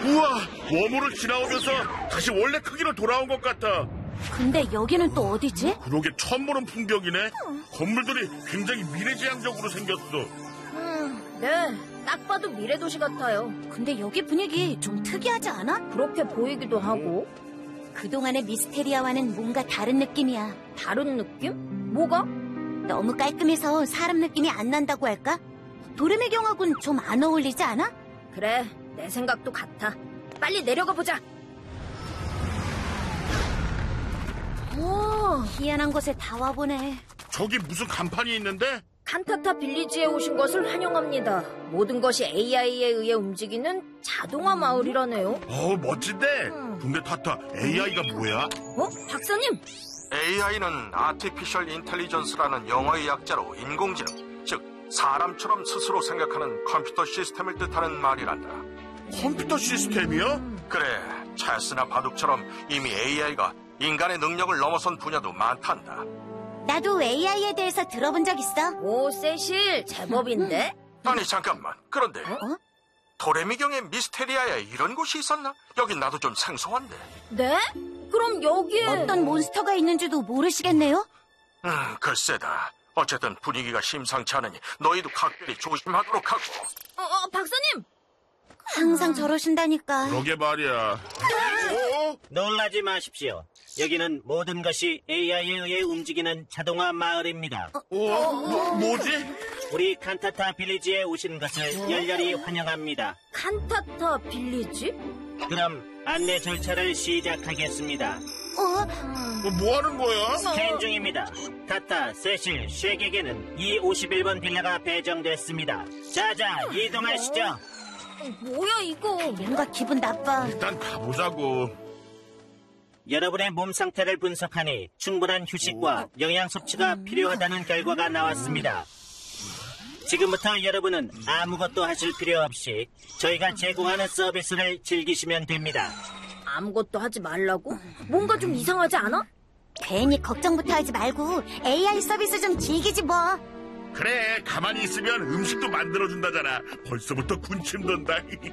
우와, 웜으로 지나오면서 다시 원래 크기로 돌아온 것 같아. 근데 여기는 또 어디지? 그러게 처음 보는 풍경이네. 건물들이 굉장히 미래지향적으로 생겼어. 네, 딱 봐도 미래도시 같아요. 근데 여기 분위기 좀 특이하지 않아? 그렇게 보이기도 하고. 그동안의 미스테리아와는 뭔가 다른 느낌이야. 다른 느낌? 뭐가? 너무 깔끔해서 사람 느낌이 안 난다고 할까? 도레미경하고는 좀 안 어울리지 않아? 그래, 내 생각도 같아. 빨리 내려가 보자. 오, 희한한 곳에 다 와보네. 저기 무슨 간판이 있는데? 칸타타 빌리지에 오신 것을 환영합니다. 모든 것이 AI에 의해 움직이는 자동화 마을이라네요. 멋진데? 근데 타타, AI가 뭐야? 박사님! AI는 Artificial Intelligence라는 영어의 약자로 인공지능, 즉 사람처럼 스스로 생각하는 컴퓨터 시스템을 뜻하는 말이란다. 컴퓨터 시스템이요? 그래, 체스나 바둑처럼 이미 AI가 인간의 능력을 넘어선 분야도 많단다. 나도 AI에 대해서 들어본 적 있어. 오, 세실, 제법인데? 아니 잠깐만, 그런데 도레미경의 미스테리아에 이런 곳이 있었나? 여긴 나도 좀 생소한데. 네? 그럼 여기에... 어떤 몬스터가 있는지도 모르시겠네요? 글쎄다. 어쨌든 분위기가 심상치 않으니 너희도 각별히 조심하도록 하고. 박사님! 항상 저러신다니까. 그러게 말이야. 놀라지 마십시오. 여기는 모든 것이 AI에 의해 움직이는 자동화 마을입니다. 뭐지? 우리 칸타타 빌리지에 오신 것을 열렬히 환영합니다. 칸타타 빌리지? 그럼 안내 절차를 시작하겠습니다. 뭐 하는 거야? 스캔 중입니다. 타타, 세실, 쉐에게는 이 51번 빌라가 배정됐습니다. 자자, 이동하시죠. 뭐야 이거? 뭔가 기분 나빠. 일단 가보자고. 여러분의 몸 상태를 분석하니 충분한 휴식과 영양 섭취가 필요하다는 결과가 나왔습니다. 지금부터 여러분은 아무것도 하실 필요 없이 저희가 제공하는 서비스를 즐기시면 됩니다. 아무것도 하지 말라고? 뭔가 좀 이상하지 않아? 괜히 걱정부터 하지 말고 AI 서비스 좀 즐기지 뭐. 그래, 가만히 있으면 음식도 만들어준다잖아. 벌써부터 군침 돈다.